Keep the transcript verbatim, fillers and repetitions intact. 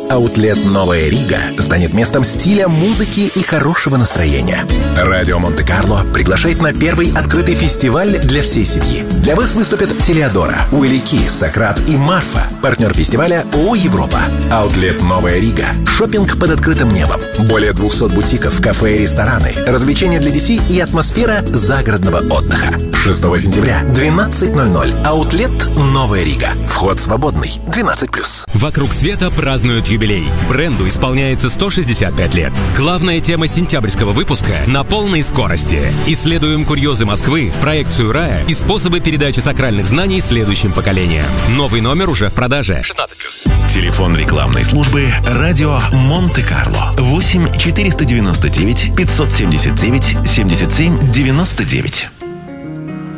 Аутлет «Новая Рига» станет местом стиля, музыки и хорошего настроения. Радио Монте-Карло приглашает на первый открытый фестиваль для всей семьи. Для вас выступят Телеодора, Уилли Ки, Сократ и Марфа. Партнер фестиваля ООО «Европа». Аутлет «Новая Рига». Шопинг под открытым небом. Более двухсот бутиков, кафе и рестораны, развлечения для детей и атмосфера загородного отдыха. шестого сентября, двенадцать ноль ноль. Аутлет «Новая Рига». Вход свободный. двенадцать плюс. Вокруг света празднуют юбилей. Бренду исполняется сто шестьдесят пять лет. Главная тема сентябрьского выпуска — на полной скорости. Исследуем курьезы Москвы, проекцию рая и способы передачи сакральных знаний следующим поколениям. Новый номер уже в продаже. шестнадцать плюс. Телефон рекламной службы «Радио Монте-Карло». восемь четыреста девяносто девять пятьсот семьдесят девять семьдесят семь девяносто девять.